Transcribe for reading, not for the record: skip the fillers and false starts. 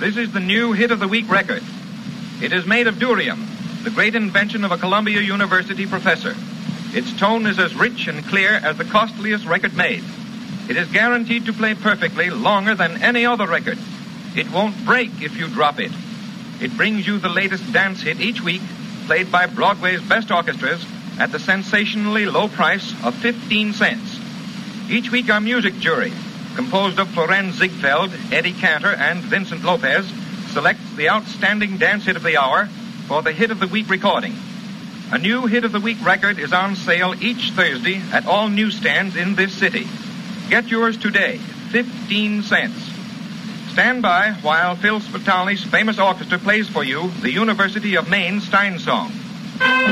This is the new Hit of the Week record. It is made of durium, the great invention of a Columbia University professor. Its tone is as rich and clear as the costliest record made. It is guaranteed to play perfectly longer than any other record. It won't break if you drop it. It brings you the latest dance hit each week, played by Broadway's best orchestras at the sensationally low price of 15 cents. Each week our music jury, composed of Florenz Ziegfeld, Eddie Cantor, and Vincent Lopez, selects the outstanding dance hit of the hour for the Hit of the Week recording. A new Hit of the Week record is on sale each Thursday at all newsstands in this city. Get yours today, 15 cents. Stand by while Phil Spitali's famous orchestra plays for you the University of Maine Stein Song.